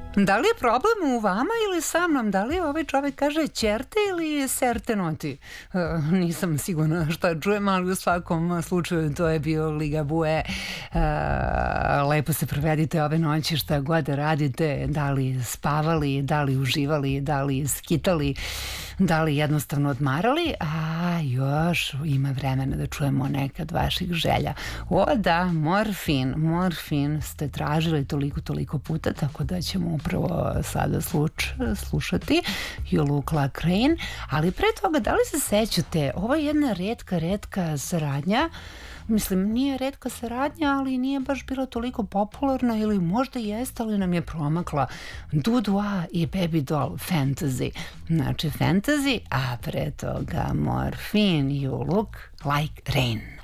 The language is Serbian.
Da li je problem u vama ili sa mnom? Da li ovaj čovek kaže ćerte ili serte noti? Nisam sigurna šta čujem, ali u svakom slučaju to je bio Ligabue. Lepo se provedite ove noći, šta god da radite, da li spavali, da li uživali, da li skitali, da li jednostavno odmarali, a još ima vremena da čujemo nekad vaših želja. O da, morfin ste tražili toliko puta, tako da ćemo upravo sada slušati You Look Like Rain, ali pre toga, da li se sećate, ovo je jedna retka saradnja. Mislim, nije retka saradnja, ali nije baš bila toliko popularna, ili možda jeste, ali nam je promakla. Dudua i Baby Doll, Fantasy. Znači Fantasy, a pre toga Morphine, You Look Like Rain.